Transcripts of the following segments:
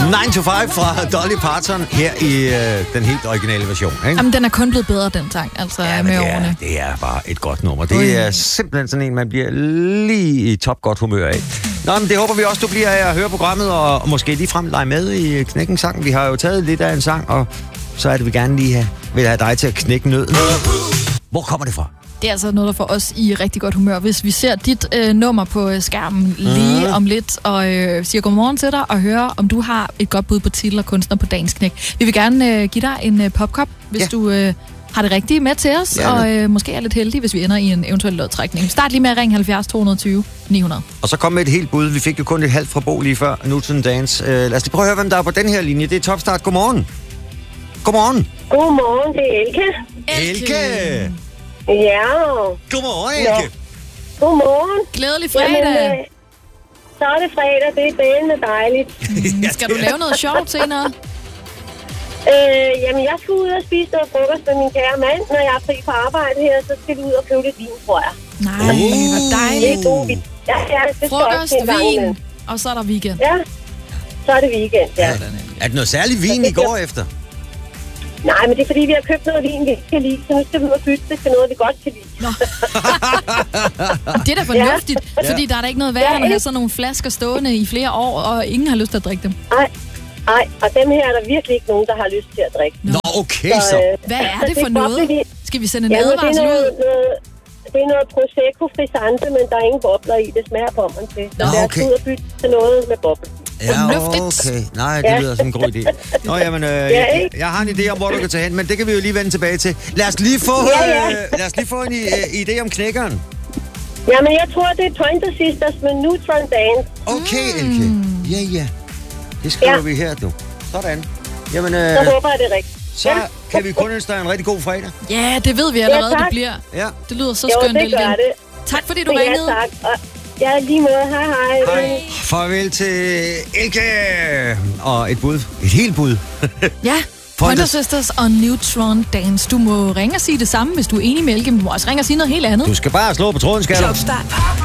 9 to 5 fra Dolly Parton her i den helt originale version. Ikke? Jamen, den er kun blevet bedre, den sang, altså ja, med årene. Det er bare et godt nummer. Det er simpelthen sådan en, man bliver lige i topgodt humør af. Nå, men det håber vi også, du bliver af at høre programmet, og måske ligefrem lege med i Knækken Sang. Vi har jo taget lidt af en sang, og så er det, vi gerne lige vil have dig til at knække nøden. Hvor kommer det fra? Det er altså noget, der får os i rigtig godt humør. Hvis vi ser dit nummer på skærmen lige om lidt, og siger godmorgen til dig, og hører, om du har et godt bud på titel og kunstner på dagens knæk. Vi vil gerne give dig en popkop, hvis du har det rigtige med til os, og måske er lidt heldig, hvis vi ender i en eventuel lodtrækning. Start lige med at ringe 70 220 900. Og så kom med et helt bud. Vi fik jo kun et halvt fra Bo lige før Newton Dance. Lad os lige prøve at høre, hvem der er på den her linje. Det er Topstart. Godmorgen. Godmorgen. Godmorgen, det er Elke. Elke. Ja. Godmorgen, Elke. Ja. Godmorgen. Glædelig fredag. Jamen, så er det fredag, det er dælende dejligt. Skal du lave noget sjovt senere? Jamen, jeg skal ud og spise noget frokost med min kære mand. Når jeg er fri på arbejde her, så skal vi ud og købe lidt vin, tror jeg. Nej, hvor dejligt. Det er god vin. Ja, det frokost, vin, og så er der weekend. Ja, så er det weekend, ja. Er det noget særligt vin, I går efter? Nej, men det er fordi, vi har købt noget vin, vi ikke kan lide, så nu skal vi ud og bytte det til noget, vi godt kan lide. Nå. Det er da fornuftigt, fordi der er da ikke noget værre, end at have sådan nogle flasker stående i flere år, og ingen har lyst til at drikke dem. Nej, og dem her er der virkelig ikke nogen, der har lyst til at drikke. Nå, okay så. Hvad er det for noget? Skal vi sende en advarsel ud? Det er noget Prosecco Frizzante, men der er ingen bobler i. Det smager på man til. Så lad os ud og bytte til noget med bobler. Ja, okay. Nej, det lyder som en god idé. Nå, jamen, jeg har en idé om, hvor du kan tage hen, men det kan vi jo lige vende tilbage til. Lad os lige få en idé om knækkeren. Jamen, jeg tror, det er Pointer Sisters med Neutron Dance. Okay, Elke. Ja. Det skriver vi her, du. Sådan. Jamen, så håber jeg, det er rigtigt. Så kan vi kun ønske dig en rigtig god fredag. Ja, det ved vi allerede, det bliver. Ja. Det lyder så skønt, Elke. Tak fordi du ringede. Ja, tak. Ja, lige måde. Hej. Farvel til Elke. Og et bud. Et helt bud. Ja. Pointer Sisters og Neutron Dance. Du må ringe og sige det samme, hvis du er enig med Elke, men du må også ringe og sige noget helt andet. Du skal bare slå på tråden, skal du? Topstart.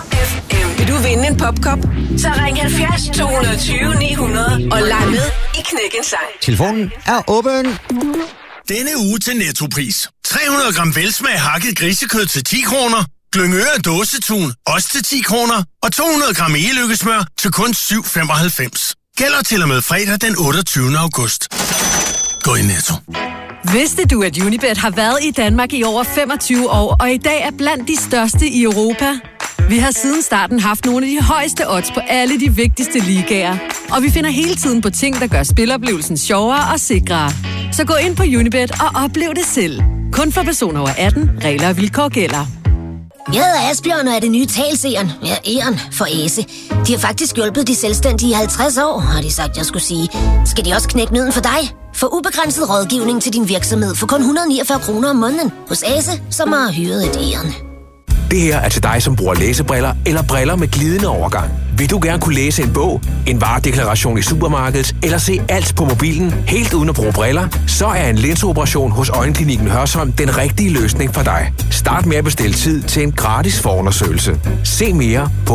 Vil du vinde en popkop? Så ring 70 220 900 og leg med i Knækken Sang. Telefonen er åben. Denne uge til Nettopris. 300 gram velsmag hakket grisekød til 10 kroner. Glyngøre dåsetun, også til 10 kroner. Og 200 gram e-lykkesmør til kun 7,95. Gælder til og med fredag den 28. august. Gå i Netto. Vidste du, at Unibet har været i Danmark i over 25 år, og i dag er blandt de største i Europa? Vi har siden starten haft nogle af de højeste odds på alle de vigtigste ligaer. Og vi finder hele tiden på ting, der gør spiloplevelsen sjovere og sikrere. Så gå ind på Unibet og oplev det selv. Kun for personer over 18, regler og vilkår gælder. Jeg hedder Asbjørn og er det nye talseren. Ja, Eren for Æse. De har faktisk hjulpet de selvstændige i 50 år, har de sagt, jeg skulle sige. Skal de også knække nøden for dig? Få ubegrænset rådgivning til din virksomhed for kun 149 kroner om måneden hos Æse, som har hyret et Eren. Det her er til dig, som bruger læsebriller eller briller med glidende overgang. Vil du gerne kunne læse en bog, en varedeklaration i supermarkedet eller se alt på mobilen helt uden at bruge briller, så er en linseoperation hos Øjenklinikken Hørsholm den rigtige løsning for dig. Start med at bestille tid til en gratis forundersøgelse. Se mere på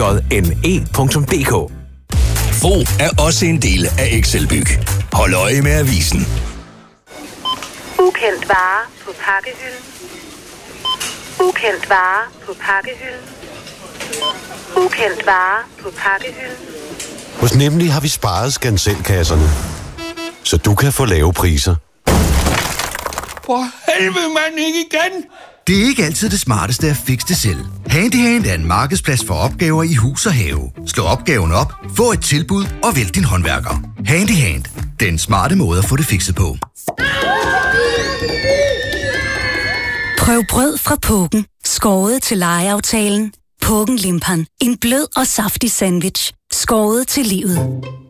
ojne.dk. Fro er også en del af Excelbyg. Hold øje med avisen. Ukendt vare på pakkehylden. Ukendt vare på pakkehylden. Ukendt vare på pakkehylden. Hos Nemlig har vi sparet skanselkasserne, så du kan få lave priser. For helvede, mand, ikke igen! Det er ikke altid det smarteste at fikse det selv. Handyhand er en markedsplads for opgaver i hus og have. Slå opgaven op, få et tilbud og vælg din håndværker. Handyhand. Den smarte måde at få det fikset på. Prøv brød fra Pågen. Skåret til legeaftalen. Pågen Limpan. En blød og saftig sandwich. Skåret til livet.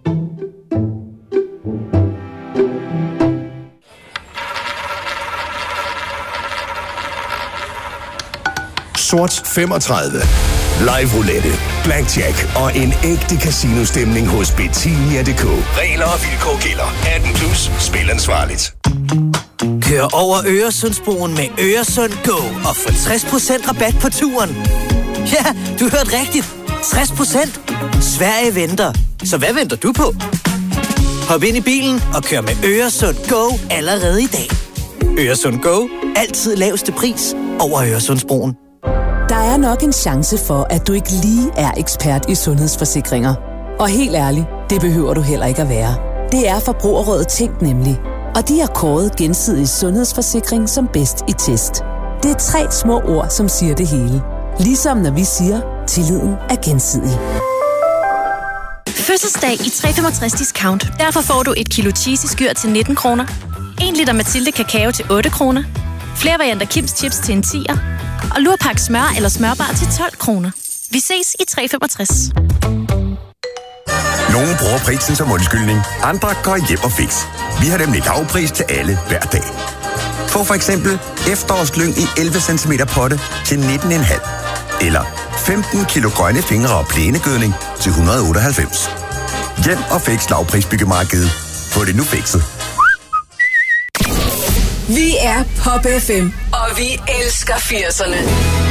Sort 35. Live roulette, blackjack og en ægte casino-stemning hos Betania.dk. Regler og vilkår gælder. 18+. Spil ansvarligt. Kør over Øresundsbroen med Øresund Go og få 60% rabat på turen. Ja, du hørte rigtigt. 60%. Sverige venter. Så hvad venter du på? Hop ind i bilen og kør med Øresund Go allerede i dag. Øresund Go. Altid laveste pris over Øresundsbroen. Der er nok en chance for, at du ikke lige er ekspert i sundhedsforsikringer. Og helt ærligt, det behøver du heller ikke at være. Det er Forbrugerrådet Tænk nemlig. Og de har kåret Gensidig Sundhedsforsikring som bedst i test. Det er 3 små ord, som siger det hele. Ligesom når vi siger, tilliden er gensidig. Fødselsdag i 365 discount. Derfor får du 1 kilo cheesy skyr til 19 kroner. 1 liter Mathilde kakao til 8 kroner. Flere varianter Kims Chips til en 10'er. Og lurpak smør eller smørbar til 12 kroner. Vi ses i 365. Nogle bruger prisen som undskyldning. Andre går hjem og fix. Vi har nemlig lavpris til alle hver dag. Få for eksempel efterårslyng i 11 cm potte til 19,5. Eller 15 kilo grønne fingre og plænegødning til 198. Hjem og fix lavprisbyggemarkedet. Få det nu fikset. Vi er Pop FM. Og vi elsker 80'erne.